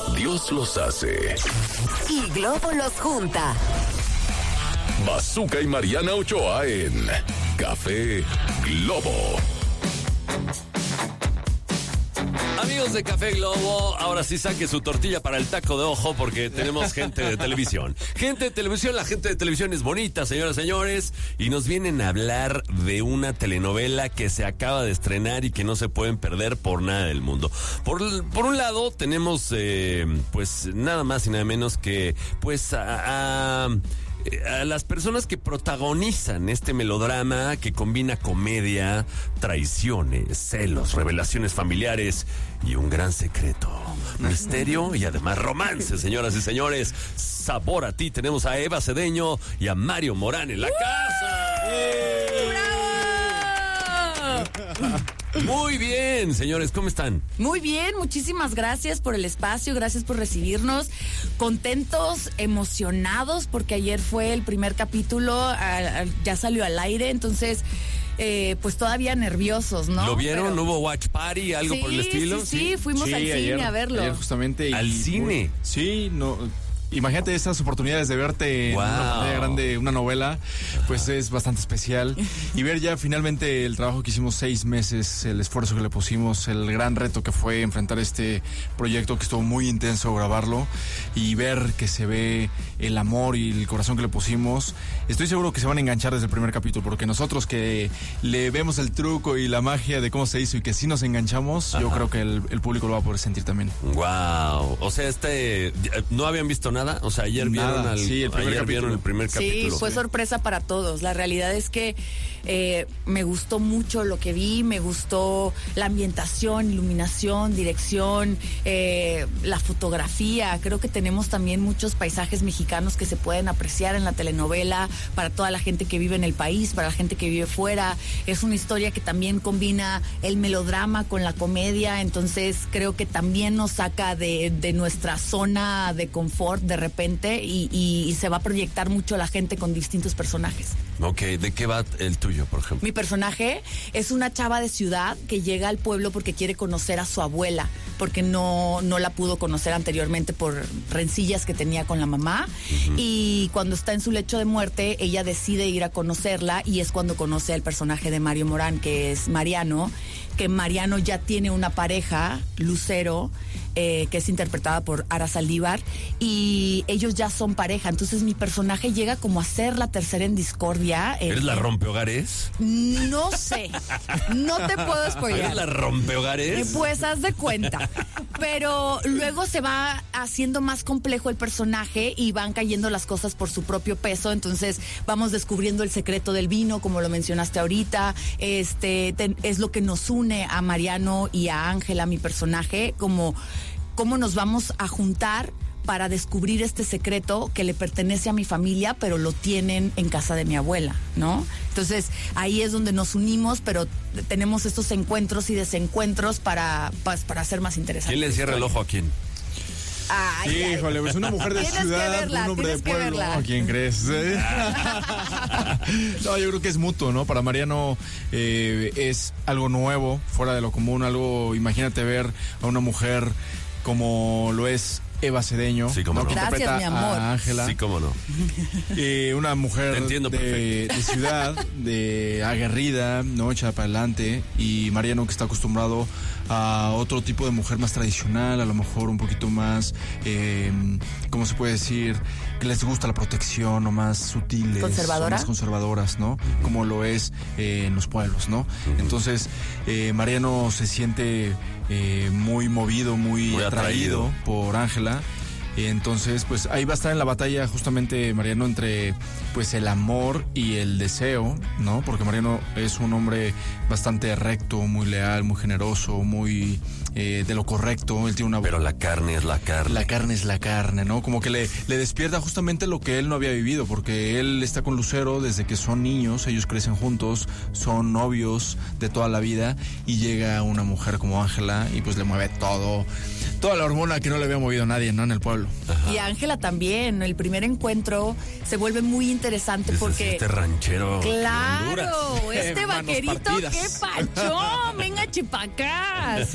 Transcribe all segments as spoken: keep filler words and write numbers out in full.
Dios los hace y Globo los junta. Bazooka y Mariana Ochoa en Café Globo. Amigos de Café Globo, ahora sí saque su tortilla para el taco de ojo porque tenemos gente de televisión. Gente de televisión, la gente de televisión es bonita, señoras y señores, y nos vienen a hablar de una telenovela que se acaba de estrenar y que no se pueden perder por nada del mundo. Por, por un lado tenemos eh, pues nada más y nada menos que pues a... a a las personas que protagonizan este melodrama que combina comedia, traiciones, celos, revelaciones familiares y un gran secreto, misterio y además romance, señoras y señores. Sabor a ti, tenemos a Eva Cedeño y a Mario Morán en la casa. ¡Bravo! Muy bien, señores, ¿cómo están? Muy bien, muchísimas gracias por el espacio, gracias por recibirnos. Contentos, emocionados, porque ayer fue el primer capítulo, a, a, ya salió al aire, entonces... Eh, pues todavía nerviosos, ¿no? ¿Lo vieron? Pero... ¿Hubo watch party, algo sí, por el estilo? Sí, sí, sí, fuimos sí, al ayer, cine a verlo. Ayer justamente. ¿Al y, cine? Sí, no... Imagínate estas oportunidades de verte wow. en una pantalla grande, una novela, pues es bastante especial. Y ver ya finalmente el trabajo que hicimos seis meses, el esfuerzo que le pusimos, el gran reto que fue enfrentar este proyecto que estuvo muy intenso grabarlo y ver que se ve el amor y el corazón que le pusimos. Estoy seguro que se van a enganchar desde el primer capítulo, porque nosotros que le vemos el truco y la magia de cómo se hizo y que sí nos enganchamos, Ajá. yo creo que el, el público lo va a poder sentir también. Wow. O sea, este, ¿no habían visto nada? O sea, ayer vieron, Nada, al, sí, el primer ayer capítulo. vieron el primer capítulo. Sí, fue sorpresa para todos. La realidad es que eh, me gustó mucho lo que vi, me gustó la ambientación, iluminación, dirección, eh, la fotografía. Creo que tenemos también muchos paisajes mexicanos que se pueden apreciar en la telenovela para toda la gente que vive en el país, para la gente que vive fuera. Es una historia que también combina el melodrama con la comedia, entonces creo que también nos saca de, de nuestra zona de confort de repente y, y, y se va a proyectar mucho la gente con distintos personajes. Ok, ¿de qué va el tuyo, por ejemplo? Mi personaje es una chava de ciudad que llega al pueblo porque quiere conocer a su abuela, porque no, no la pudo conocer anteriormente por rencillas que tenía con la mamá. Uh-huh. Y cuando está en su lecho de muerte, ella decide ir a conocerla y es cuando conoce al personaje de Mario Morán, que es Mariano, que Mariano ya tiene una pareja, Lucero, eh, que es interpretada por Ara Saldívar, y ellos ya son pareja. Entonces mi personaje llega como a ser la tercera en discordia. ¿Eres eh, la rompehogares? No sé, no te puedo spoilear. ¿Eres la rompehogares? Eh, pues haz de cuenta. Pero luego se va haciendo más complejo el personaje y van cayendo las cosas por su propio peso. Entonces vamos descubriendo el secreto del vino, como lo mencionaste ahorita. Este ten, es lo que nos une a Mariano y a Ángela, mi personaje, como cómo nos vamos a juntar para descubrir este secreto que le pertenece a mi familia, pero lo tienen en casa de mi abuela, ¿no? Entonces, ahí es donde nos unimos, pero tenemos estos encuentros y desencuentros para, para, para hacer más interesante. ¿Quién le cierra el ojo a quién? Ay, sí, ay, híjole, pues una mujer de tienes ciudad, que verla, un hombre de tienes que pueblo. verla. ¿A quién crees? ¿Eh? No, yo creo que es mutuo, ¿no? Para Mariano eh, es algo nuevo, fuera de lo común, algo, imagínate ver a una mujer como lo es Eva Cedeño, sí, cómo ¿no? no. Que Gracias, interpreta mi amor. a Ángela. Sí, cómo no. Eh, una mujer Te entiendo de, de ciudad, de aguerrida, ¿no? Echada para adelante. Y Mariano, que está acostumbrado a otro tipo de mujer más tradicional, a lo mejor un poquito más, eh, ¿cómo se puede decir? Que les gusta la protección, o más sutiles. ¿Conservadora? O más conservadoras, ¿no? Como lo es eh, en los pueblos, ¿no? Entonces, eh, Mariano se siente eh, muy movido, muy, muy atraído, atraído por Ángela. Entonces, pues ahí va a estar en la batalla justamente Mariano entre pues el amor y el deseo, ¿no? Porque Mariano es un hombre bastante recto, muy leal, muy generoso, muy eh, de lo correcto. Él tiene una... Pero la carne es la carne. La carne es la carne, ¿no? Como que le, le despierta justamente lo que él no había vivido, porque él está con Lucero desde que son niños, ellos crecen juntos, son novios de toda la vida, y llega una mujer como Ángela y pues le mueve todo, toda la hormona que no le había movido a nadie, ¿no? En el pueblo. Ajá. Y Ángela también, el primer encuentro se vuelve muy interesante es porque... Este ranchero. Claro, este Manos vaquerito, partidas. qué pachón, venga chipacá. Sí, sí, sí.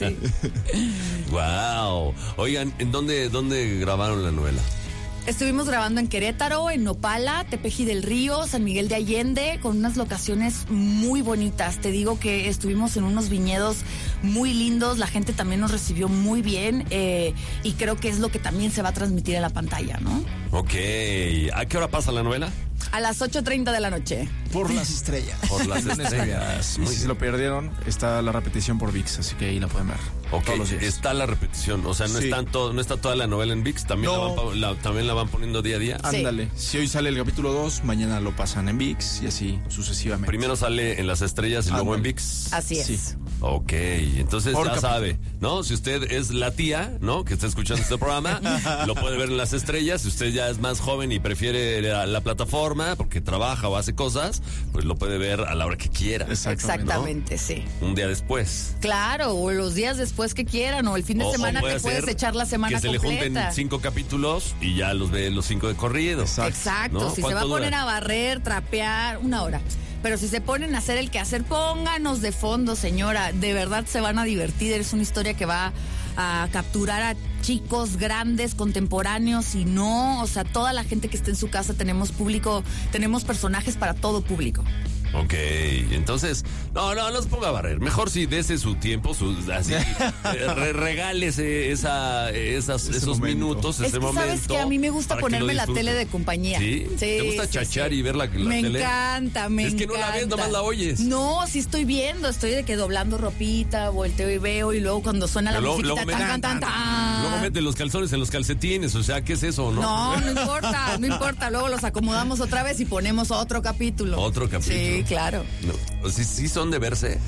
Wow. Oigan, ¿en dónde, dónde grabaron la novela? Estuvimos grabando en Querétaro, en Nopala, Tepeji del Río, San Miguel de Allende, con unas locaciones muy bonitas. Te digo que estuvimos en unos viñedos muy lindos, la gente también nos recibió muy bien eh, y creo que es lo que también se va a transmitir en la pantalla, ¿no? Ok. ¿A qué hora pasa la novela? A las ocho treinta de la noche. Por las estrellas. Por las estrellas. Y si se lo perdieron, está la repetición por ViX, así que ahí la pueden ver. Ok, todos los días. está la repetición, o sea, no, Sí. están todo, no está toda la novela en ViX, también, No. la, van, pa- la- también la van poniendo día a día. Sí. Ándale. Si hoy sale el capítulo dos, mañana lo pasan en ViX y así sucesivamente. Primero sale en las estrellas y luego en Ándale. ViX. Así es. Sí. Ok, entonces Por ya capítulo. sabe, ¿no? Si usted es la tía, ¿no? Que está escuchando este programa, lo puede ver en las estrellas. Si usted ya es más joven y prefiere la, la plataforma porque trabaja o hace cosas, pues lo puede ver a la hora que quiera. Exactamente, sí. Un día después. Claro, o los días después que quieran, o el fin de O- o semana puede te puedes ser echar la semana que se le completa. junten cinco capítulos y ya los ve los cinco de corrido. Exacto. Exacto, ¿No? si se va a ¿Cuánto poner dura? a barrer, trapear, una hora. Pero si se ponen a hacer el quehacer, pónganos de fondo, señora. De verdad se van a divertir. Es una historia que va a capturar a chicos, grandes, contemporáneos y no. O sea, toda la gente que esté en su casa, tenemos público, tenemos personajes para todo público. Ok, entonces, no, no, no se ponga a barrer. Mejor si dese su tiempo, su, así, eh, re- regálese esa, esas, Ese esos momento. minutos, Es ese que momento. sabes que a mí me gusta para que lo ponerme la disfrute. tele de compañía. ¿Sí? ¿Te gusta sí, chachar sí. y ver la, la me tele? encanta, me Es que encanta. no la ves, nomás la oyes. No, sí estoy viendo, estoy de que doblando ropita, volteo y veo y luego cuando suena la Pero luego- musiquita luego tan, tan, mete- tan, tan. Luego mete los calzones en los calcetines, o sea, ¿qué es eso, no? No, no importa, no importa. Luego los acomodamos otra vez y ponemos otro capítulo. Otro capítulo. Sí, claro. No, sí, sí son de verse.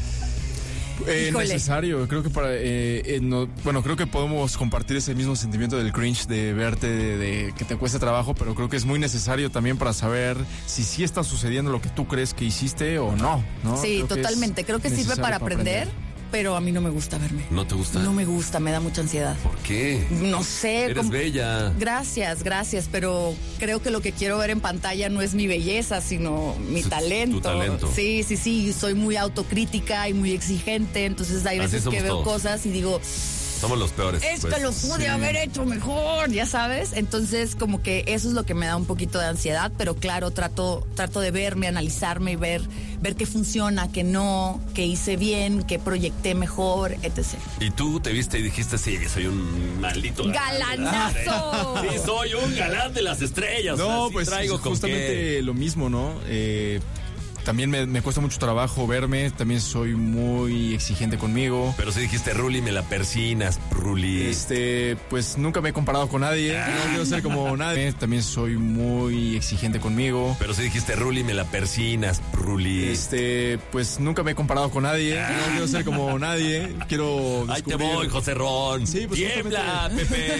Eh, Híjole. necesario, creo que para eh, eh, no, bueno, creo que podemos compartir ese mismo sentimiento del cringe de verte, de, de que te cueste trabajo, pero creo que es muy necesario también para saber si sí está sucediendo lo que tú crees que hiciste o no, ¿no? Sí, Creo que es totalmente. Creo que sirve necesario para aprender, pero a mí no me gusta verme. ¿No te gusta? No me gusta, me da mucha ansiedad. ¿Por qué? No sé. Eres como- bella. Gracias, gracias, pero creo que lo que quiero ver en pantalla no es mi belleza, sino mi Tu- talento. tu talento. Sí, sí, sí, soy muy autocrítica y muy exigente, entonces hay Así veces somos que veo todos. cosas y digo, Somos los peores. esto pues. lo pude haber hecho mejor, ya sabes. Entonces, como que eso es lo que me da un poquito de ansiedad, pero claro, trato, trato de verme, analizarme y ver, ver qué funciona, qué no, qué hice bien, qué proyecté mejor, etcétera. Y tú te viste y dijiste, sí, soy un maldito ¡Galanazo! Sí, soy un galán de las estrellas. No, o sea, sí pues traigo con justamente qué. lo mismo, ¿no? Eh, también me, me cuesta mucho trabajo verme, también soy muy exigente conmigo. Pero si dijiste, Ruli, me la persinas, Ruli. Este, pues nunca me he comparado con nadie, no quiero ser como nadie. También soy muy exigente conmigo. Pero si dijiste, Ruli, me la persinas, Ruli. Este, pues nunca me he comparado con nadie, no quiero ser como nadie. Quiero Ahí te descubrir- voy, José Ron. Sí, pues Tiembla, Pepe.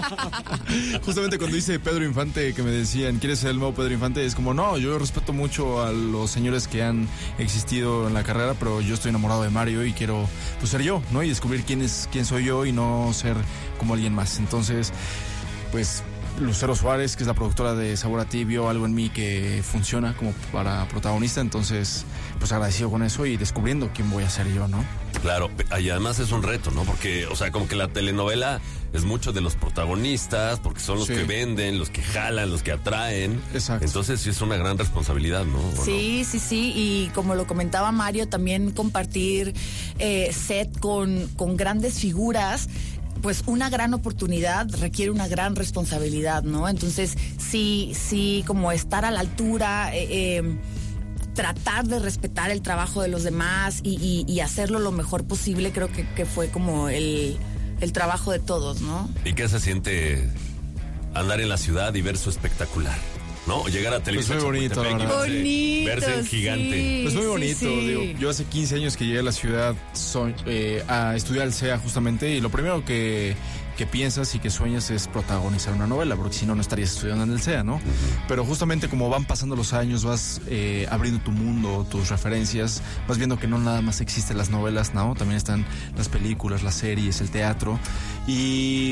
Justamente cuando dice Pedro Infante, que me decían, ¿quieres ser el nuevo Pedro Infante? Es como, no, yo respeto mucho a los señores que han existido en la carrera, pero yo estoy enamorado de Mario y quiero pues ser yo, ¿no? Y descubrir quién es quién soy yo y no ser como alguien más. Entonces, pues Lucero Suárez, que es la productora de Sabor a Ti, vio algo en mí que funciona como para protagonista, entonces pues agradecido con eso y descubriendo quién voy a ser yo, ¿no? Claro, y además es un reto, ¿no? Porque, o sea, como que la telenovela es mucho de los protagonistas, porque son los Sí. que venden, los que jalan, los que atraen. Exacto. Entonces sí es una gran responsabilidad, ¿no? ¿O Sí, sí, sí, y como lo comentaba Mario, también compartir eh, set con, con grandes figuras, pues una gran oportunidad requiere una gran responsabilidad, ¿no? Entonces, sí, sí, como estar a la altura, eh, eh, tratar de respetar el trabajo de los demás y, y- y hacerlo lo mejor posible, creo que, que fue como el, el trabajo de todos, ¿no? no? ¿Y qué se siente andar en la ciudad y ver su espectacular? ¿No? Llegar a televisión. muy bonito, la verdad. Bonito, Verse en gigante. sí. Pues muy bonito, sí. digo, yo hace quince años que llegué a la ciudad soy- eh, a estudiar el C E A justamente y lo primero que, que piensas y que sueñas es protagonizar una novela, porque si no, no estarías estudiando en el C E A, ¿no? Pero justamente como van pasando los años, vas eh, abriendo tu mundo, tus referencias, vas viendo que no nada más existen las novelas, ¿no? También están las películas, las series, el teatro y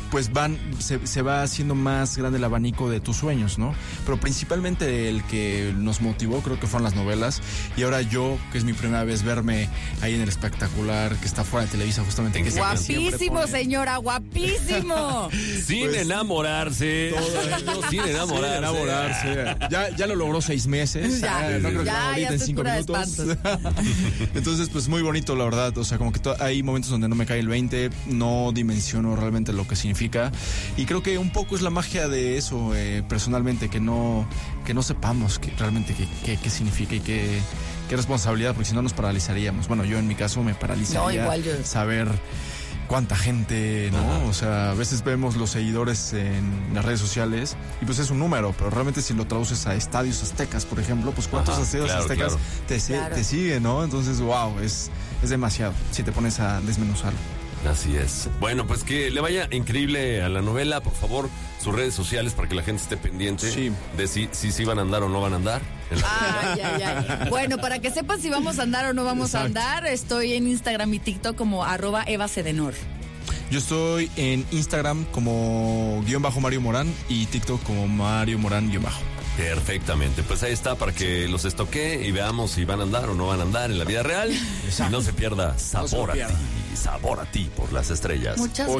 pues van, se, se va haciendo más grande el abanico de tus sueños, ¿no? Pero principalmente el que nos motivó creo que fueron las novelas, y ahora yo, que es mi primera vez verme ahí en el espectacular que está fuera de Televisa justamente. Que guapísimo, señora, guapísimo. Sin pues, enamorarse. Todo, sin enamorarse. Sin enamorarse. Ya, ya lo logró seis meses. Ya, ah, no creo ya, que ahorita ya en cinco minutos. Entonces, pues muy bonito, la verdad. O sea, como que to- hay momentos donde no me cae el veinte, no dimensiono realmente lo que significa. Y creo que un poco es la magia de eso, eh, personalmente, que no, que no sepamos que, realmente qué, qué, qué significa y qué, qué responsabilidad, porque si no nos paralizaríamos. Bueno, yo en mi caso me paralizaría no, igual yo. saber cuánta gente, ¿no? Ajá. O sea, a veces vemos los seguidores en las redes sociales y pues es un número, pero realmente si lo traduces a estadios aztecas, por ejemplo, pues cuántos Ajá, estadios claro, aztecas claro. Te, claro. te siguen, ¿no? Entonces, wow, es, es demasiado si te pones a desmenuzarlo. Así es. Bueno, pues que le vaya increíble a la novela, por favor, sus redes sociales para que la gente esté pendiente sí. de si, si, si van a andar o no van a andar. Ay, ay, ay. Bueno, para que sepan si vamos a andar o no vamos Exacto. a andar, estoy en Instagram y TikTok como arroba Eva Cedenor. Yo estoy en Instagram como guión bajo Mario Morán y TikTok como Mario Morán guión bajo. Perfectamente, pues ahí está para que los estoquee y veamos si van a andar o no van a andar en la vida real. Exacto. Y no se pierda Sabor no se pierda. a ti, Sabor a ti por las estrellas. Muchas